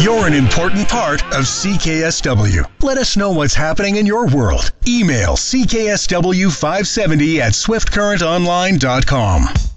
You're an important part of CKSW. Let us know what's happening in your world. Email cksw570@swiftcurrentonline.com.